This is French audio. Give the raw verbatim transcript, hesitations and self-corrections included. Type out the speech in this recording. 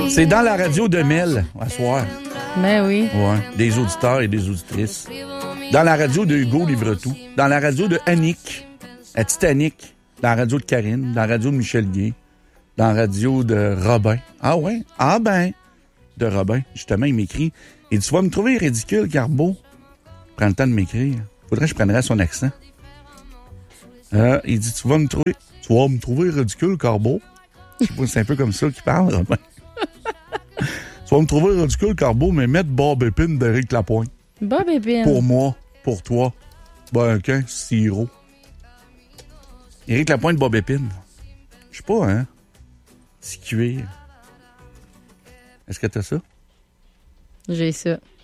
C'est dans la radio de Mel, à soir. Ben oui. Ouais, des auditeurs et des auditrices. Dans la radio de Hugo Livretout. Dans la radio de Annick, à Titanic. Dans la radio de Karine. Dans la radio de Michel Gué. Dans la radio de Robin. Ah ouais? Ah ben, de Robin. Justement, il m'écrit. Il dit, tu vas me trouver ridicule, Carbo. Prends le temps de m'écrire. Faudrait que je prendrais son accent. Euh, il dit, tu vas me trouver... Tu vas me trouver ridicule, Carbo. Je sais pas, c'est un peu comme ça qu'il parle, Robin. Tu vas me trouver ridicule, Carbo, mais mettre Bob Épine d'Éric Lapointe. Bob Épine. Pour moi, pour toi. Ben, qu'un sirop. Éric Lapointe, Bob Épine. Je sais pas, hein? Petit cuir. Est-ce que t'as ça? J'ai ça.